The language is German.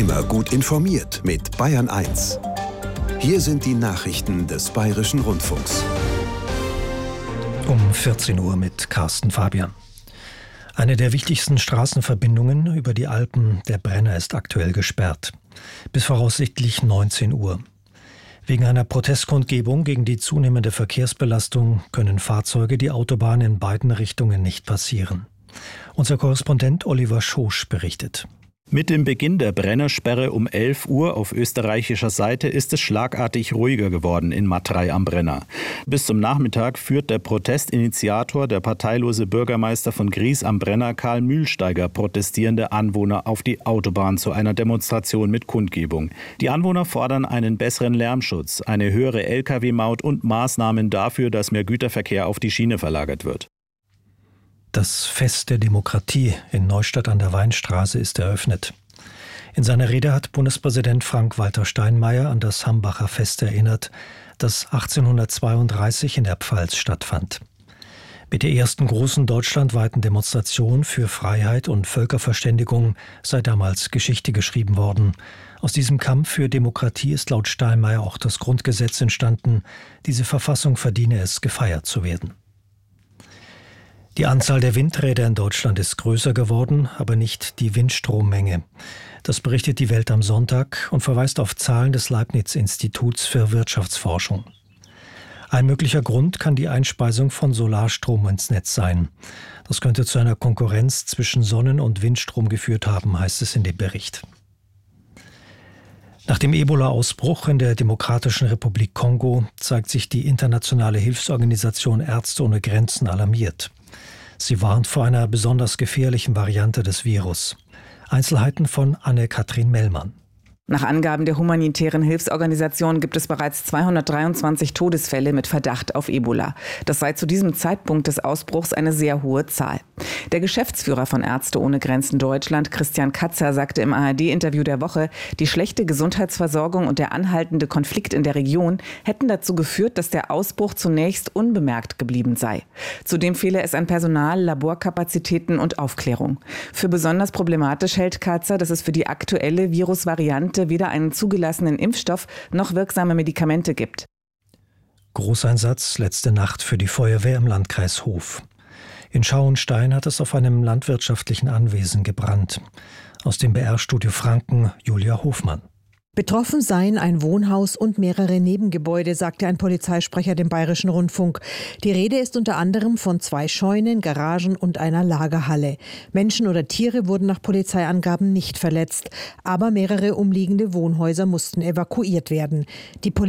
Immer gut informiert mit Bayern 1. Hier sind die Nachrichten des Bayerischen Rundfunks. Um 14 Uhr mit Carsten Fabian. Eine der wichtigsten Straßenverbindungen über die Alpen, der Brenner, ist aktuell gesperrt. Bis voraussichtlich 19 Uhr. Wegen einer Protestkundgebung gegen die zunehmende Verkehrsbelastung können Fahrzeuge die Autobahn in beiden Richtungen nicht passieren. Unser Korrespondent Oliver Schosch berichtet. Mit dem Beginn der Brennersperre um 11 Uhr auf österreichischer Seite ist es schlagartig ruhiger geworden in Matrei am Brenner. Bis zum Nachmittag führt der Protestinitiator, der parteilose Bürgermeister von Gries am Brenner, Karl Mühlsteiger, protestierende Anwohner auf die Autobahn zu einer Demonstration mit Kundgebung. Die Anwohner fordern einen besseren Lärmschutz, eine höhere Lkw-Maut und Maßnahmen dafür, dass mehr Güterverkehr auf die Schiene verlagert wird. Das Fest der Demokratie in Neustadt an der Weinstraße ist eröffnet. In seiner Rede hat Bundespräsident Frank-Walter Steinmeier an das Hambacher Fest erinnert, das 1832 in der Pfalz stattfand. Mit der ersten großen deutschlandweiten Demonstration für Freiheit und Völkerverständigung sei damals Geschichte geschrieben worden. Aus diesem Kampf für Demokratie ist laut Steinmeier auch das Grundgesetz entstanden. Diese Verfassung verdiene es, gefeiert zu werden. Die Anzahl der Windräder in Deutschland ist größer geworden, aber nicht die Windstrommenge. Das berichtet die Welt am Sonntag und verweist auf Zahlen des Leibniz-Instituts für Wirtschaftsforschung. Ein möglicher Grund kann die Einspeisung von Solarstrom ins Netz sein. Das könnte zu einer Konkurrenz zwischen Sonnen- und Windstrom geführt haben, heißt es in dem Bericht. Nach dem Ebola-Ausbruch in der Demokratischen Republik Kongo zeigt sich die internationale Hilfsorganisation Ärzte ohne Grenzen alarmiert. Sie warnt vor einer besonders gefährlichen Variante des Virus. Einzelheiten von Anne-Kathrin Mellmann. Nach Angaben der humanitären Hilfsorganisation gibt es bereits 223 Todesfälle mit Verdacht auf Ebola. Das sei zu diesem Zeitpunkt des Ausbruchs eine sehr hohe Zahl. Der Geschäftsführer von Ärzte ohne Grenzen Deutschland, Christian Katzer, sagte im ARD-Interview der Woche, die schlechte Gesundheitsversorgung und der anhaltende Konflikt in der Region hätten dazu geführt, dass der Ausbruch zunächst unbemerkt geblieben sei. Zudem fehle es an Personal, Laborkapazitäten und Aufklärung. Für besonders problematisch hält Katzer, dass es für die aktuelle Virusvariante weder einen zugelassenen Impfstoff noch wirksame Medikamente gibt. Großeinsatz letzte Nacht für die Feuerwehr im Landkreis Hof. In Schauenstein hat es auf einem landwirtschaftlichen Anwesen gebrannt. Aus dem BR-Studio Franken Julia Hofmann. Betroffen seien ein Wohnhaus und mehrere Nebengebäude, sagte ein Polizeisprecher dem Bayerischen Rundfunk. Die Rede ist unter anderem von 2 Scheunen, Garagen und einer Lagerhalle. Menschen oder Tiere wurden nach Polizeiangaben nicht verletzt, aber mehrere umliegende Wohnhäuser mussten evakuiert werden. Die